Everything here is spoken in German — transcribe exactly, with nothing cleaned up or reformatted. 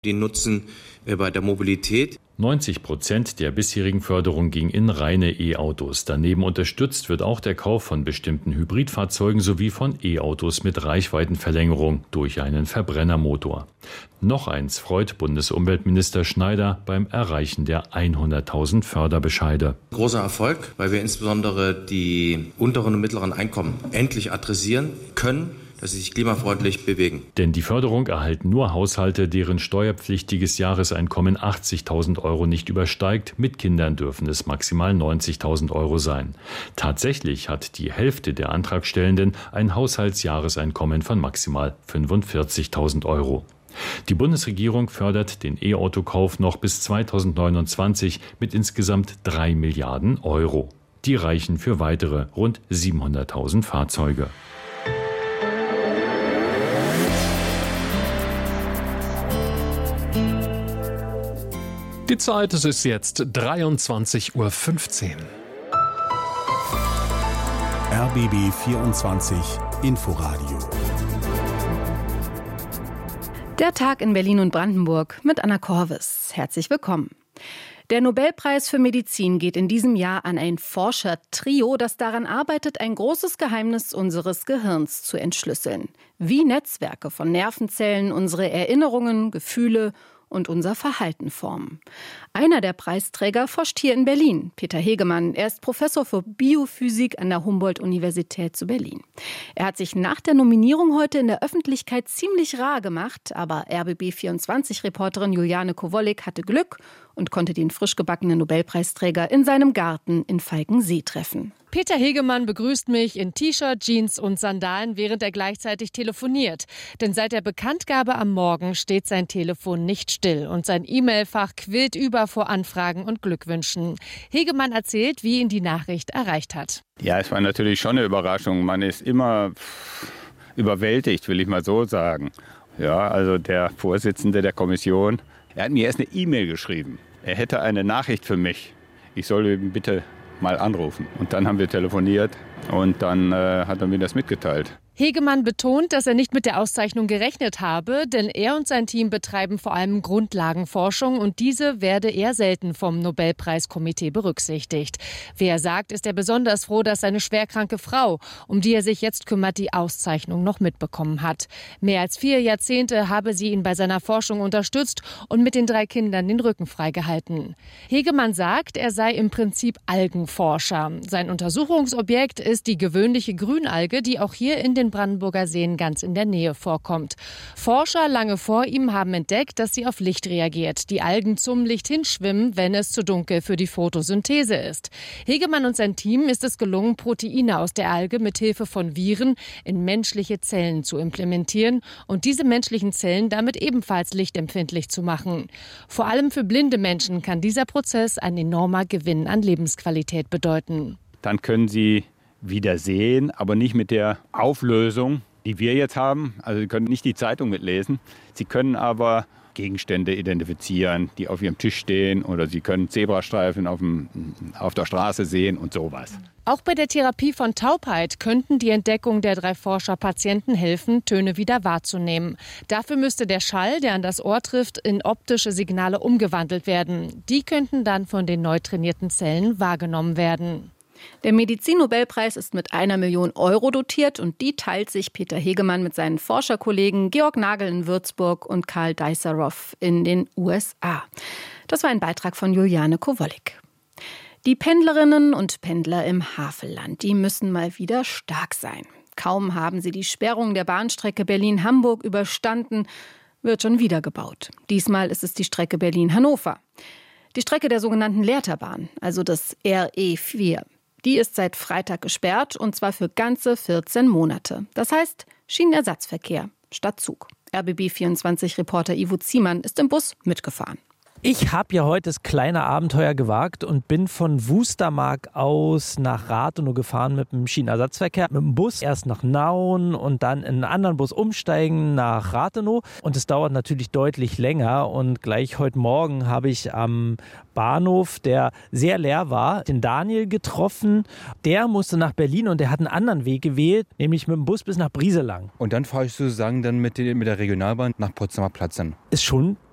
Den Nutzen bei der Mobilität. neunzig Prozent der bisherigen Förderung ging in reine E-Autos. Daneben unterstützt wird auch der Kauf von bestimmten Hybridfahrzeugen sowie von E-Autos mit Reichweitenverlängerung durch einen Verbrennermotor. Noch eins freut Bundesumweltminister Schneider beim Erreichen der hunderttausend Förderbescheide. Großer Erfolg, weil wir insbesondere die unteren und mittleren Einkommen endlich adressieren können, dass sie sich klimafreundlich bewegen. Denn die Förderung erhalten nur Haushalte, deren steuerpflichtiges Jahreseinkommen achtzigtausend Euro nicht übersteigt. Mit Kindern dürfen es maximal neunzigtausend Euro sein. Tatsächlich hat die Hälfte der Antragstellenden ein Haushaltsjahreseinkommen von maximal fünfundvierzigtausend Euro. Die Bundesregierung fördert den E-Autokauf noch bis zweitausendneunundzwanzig mit insgesamt drei Milliarden Euro. Die reichen für weitere rund siebenhunderttausend Fahrzeuge. Die Zeit, es ist jetzt dreiundzwanzig Uhr fünfzehn. R B B vierundzwanzig Inforadio. Der Tag in Berlin und Brandenburg mit Anna Korvis. Herzlich willkommen. Der Nobelpreis für Medizin geht in diesem Jahr an ein Forschertrio, das daran arbeitet, ein großes Geheimnis unseres Gehirns zu entschlüsseln. Wie Netzwerke von Nervenzellen unsere Erinnerungen, Gefühle und unser Verhalten formen. Einer der Preisträger forscht hier in Berlin, Peter Hegemann. Er ist Professor für Biophysik an der Humboldt-Universität zu Berlin. Er hat sich nach der Nominierung heute in der Öffentlichkeit ziemlich rar gemacht, aber R B B vierundzwanzig-Reporterin Juliane Kowollik hatte Glück und konnte den frisch gebackenen Nobelpreisträger in seinem Garten in Falkensee treffen. Peter Hegemann begrüßt mich in T-Shirt, Jeans und Sandalen, während er gleichzeitig telefoniert. Denn seit der Bekanntgabe am Morgen steht sein Telefon nicht still und sein E-Mail-Fach quillt über vor Anfragen und Glückwünschen. Hegemann erzählt, wie ihn die Nachricht erreicht hat. Ja, es war natürlich schon eine Überraschung. Man ist immer überwältigt, will ich mal so sagen. Ja, also der Vorsitzende der Kommission, er hat mir erst eine E-Mail geschrieben. Er hätte eine Nachricht für mich. Ich soll ihn bitte mal anrufen. Und dann haben wir telefoniert und dann äh, hat er mir das mitgeteilt. Hegemann betont, dass er nicht mit der Auszeichnung gerechnet habe, denn er und sein Team betreiben vor allem Grundlagenforschung und diese werde eher selten vom Nobelpreiskomitee berücksichtigt. Wie er sagt, ist er besonders froh, dass seine schwerkranke Frau, um die er sich jetzt kümmert, die Auszeichnung noch mitbekommen hat. Mehr als vier Jahrzehnte habe sie ihn bei seiner Forschung unterstützt und mit den drei Kindern den Rücken freigehalten. Hegemann sagt, er sei im Prinzip Algenforscher. Sein Untersuchungsobjekt ist die gewöhnliche Grünalge, die auch hier in den Brandenburger Seen ganz in der Nähe vorkommt. Forscher lange vor ihm haben entdeckt, dass sie auf Licht reagiert. Die Algen zum Licht hinschwimmen, wenn es zu dunkel für die Photosynthese ist. Hegemann und sein Team ist es gelungen, Proteine aus der Alge mit Hilfe von Viren in menschliche Zellen zu implementieren und diese menschlichen Zellen damit ebenfalls lichtempfindlich zu machen. Vor allem für blinde Menschen kann dieser Prozess ein enormer Gewinn an Lebensqualität bedeuten. Dann können sie wieder sehen, aber nicht mit der Auflösung, die wir jetzt haben. Also Sie können nicht die Zeitung mitlesen. Sie können aber Gegenstände identifizieren, die auf Ihrem Tisch stehen, oder Sie können Zebrastreifen auf, dem, auf der Straße sehen und sowas. Auch bei der Therapie von Taubheit könnten die Entdeckung der drei Forscher Patienten helfen, Töne wieder wahrzunehmen. Dafür müsste der Schall, der an das Ohr trifft, in optische Signale umgewandelt werden. Die könnten dann von den neu trainierten Zellen wahrgenommen werden. Der Medizin-Nobelpreis ist mit einer Million Euro dotiert und die teilt sich Peter Hegemann mit seinen Forscherkollegen Georg Nagel in Würzburg und Karl Deiserow in den U S A. Das war ein Beitrag von Juliane Kowollik. Die Pendlerinnen und Pendler im Havelland, die müssen mal wieder stark sein. Kaum haben sie die Sperrung der Bahnstrecke Berlin-Hamburg überstanden, wird schon wieder gebaut. Diesmal ist es die Strecke Berlin-Hannover. Die Strecke der sogenannten Lehrterbahn, also des R E vier. Die ist seit Freitag gesperrt und zwar für ganze vierzehn Monate. Das heißt Schienenersatzverkehr statt Zug. R B B vierundzwanzig-Reporter Ivo Ziemann ist im Bus mitgefahren. Ich habe ja heute das kleine Abenteuer gewagt und bin von Wustermark aus nach Rathenow gefahren mit dem Schienenersatzverkehr. Mit dem Bus erst nach Nauen und dann in einen anderen Bus umsteigen nach Rathenow. Und es dauert natürlich deutlich länger. Und gleich heute Morgen habe ich am Bahnhof, der sehr leer war, den Daniel getroffen. Der musste nach Berlin und der hat einen anderen Weg gewählt, nämlich mit dem Bus bis nach Brieselang. Und dann fahre ich sozusagen dann mit der Regionalbahn nach Potsdamer Platz hin. Ist schon